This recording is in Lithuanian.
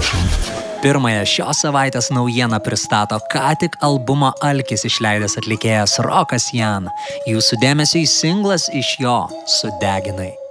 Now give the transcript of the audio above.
Production. Pirmąją šios savaitės naujieną pristato ką tik albumą Alkis išleidęs atlikėjas Rokas Jan. Jūsų dėmesiui singlas iš jo Sudeginai.